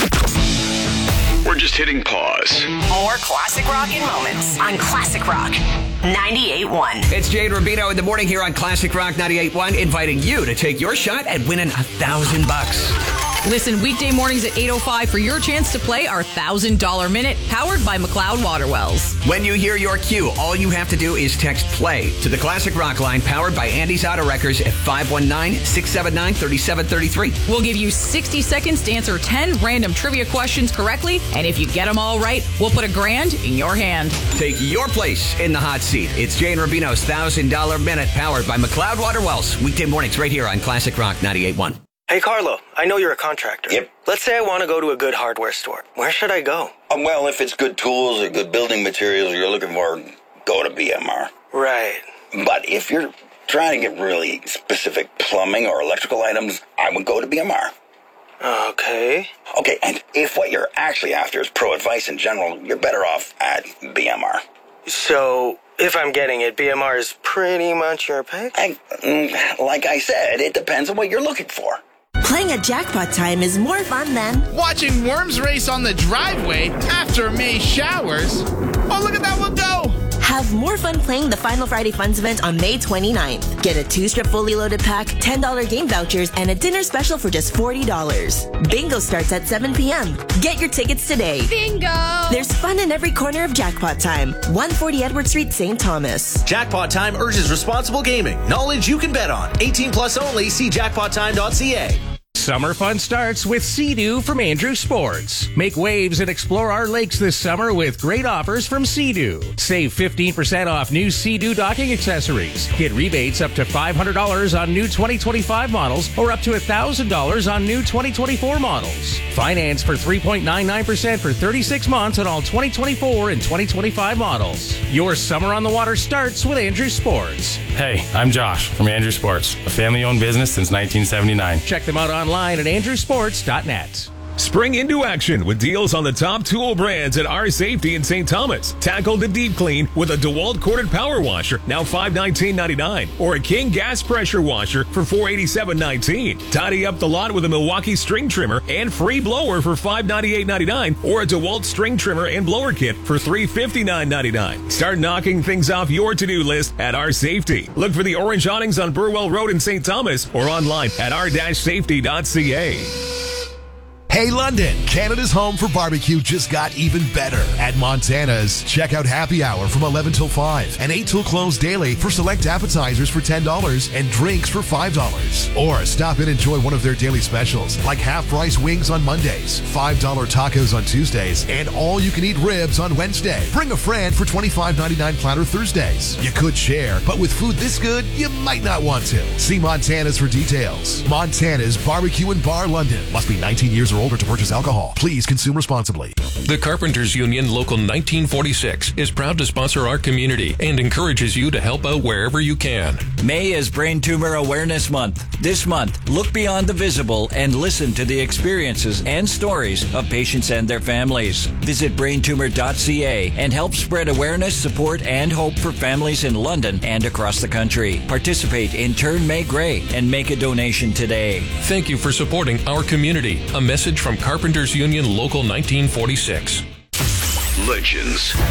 We're just hitting pause. More classic rock in moments on Classic Rock 98.1. It's Jay and Rubino in the morning here on Classic Rock 98.1, inviting you to take your shot at winning $1,000. Listen weekday mornings at 8:05 for your chance to play our $1,000 minute, powered by McLeod Waterwells. When you hear your cue, all you have to do is text play to the Classic Rock line, powered by Andy's Auto Wreckers at 519-679-3733. We'll give you 60 seconds to answer 10 random trivia questions correctly, and if you get them all right, we'll put $1,000 in your hand. Take your place in the hot seat. It's Jay and Rubino's $1,000 minute, powered by McLeod Waterwells. Weekday mornings right here on Classic Rock 98.1. Hey, Carlo, I know you're a contractor. Yep. Let's say I want to go to a good hardware store. Where should I go? Well, if it's good tools or good building materials you're looking for, go to BMR. Right. But if you're trying to get really specific plumbing or electrical items, I would go to BMR. Okay. Okay, and if what you're actually after is pro advice in general, you're better off at BMR. So, if I'm getting it, BMR is pretty much your pick? Like I said, it depends on what you're looking for. Playing at Jackpot Time is more fun than watching worms race on the driveway after May showers. Oh, look at that one go! Have more fun playing the Final Friday Funds event on May 29th. Get a 2-strip fully loaded pack, $10 game vouchers, and a dinner special for just $40. Bingo starts at 7 p.m. Get your tickets today. Bingo! There's fun in every corner of Jackpot Time. 140 Edward Street, St. Thomas. Jackpot Time urges responsible gaming. Knowledge you can bet on. 18 plus only. See jackpottime.ca. Summer fun starts with Sea-Doo from Andrew Sports. Make waves and explore our lakes this summer with great offers from Sea-Doo. Save 15% off new Sea-Doo docking accessories. Get rebates up to $500 on new 2025 models or up to $1,000 on new 2024 models. Finance for 3.99% for 36 months on all 2024 and 2025 models. Your summer on the water starts with Andrew Sports. Hey, I'm Josh from Andrew Sports, a family-owned business since 1979. Check them out online at andrewsports.net. Spring into action with deals on the top tool brands at R Safety in St. Thomas. Tackle the deep clean with a DeWalt corded power washer, now $519.99, or a King gas pressure washer for $487.19. Tidy up the lot with a Milwaukee string trimmer and free blower for $598.99, or a DeWalt string trimmer and blower kit for $359.99. Start knocking things off your to-do list at R Safety. Look for the orange awnings on Burwell Road in St. Thomas or online at r-safety.ca. Hey London, Canada's home for barbecue just got even better. At Montana's, check out happy hour from 11 till 5 and 8 till close daily for select appetizers for $10 and drinks for $5. Or stop in and enjoy one of their daily specials like half-price wings on Mondays, $5 tacos on Tuesdays, and all-you-can-eat ribs on Wednesday. Bring a friend for $25.99 platter Thursdays. You could share, but with food this good, you might not want to. See Montana's for details. Montana's Barbecue and Bar London. Must be 19 years or older to purchase alcohol. Please consume responsibly. The Carpenters Union Local 1946 is proud to sponsor our community and encourages you to help out wherever you can. May is Brain Tumor Awareness Month. This month, look beyond the visible and listen to the experiences and stories of patients and their families. Visit braintumor.ca and help spread awareness, support, and hope for families in London and across the country. Participate in Turn May Gray and make a donation today. Thank you for supporting our community. A message from Carpenters Union Local 1946. Legends,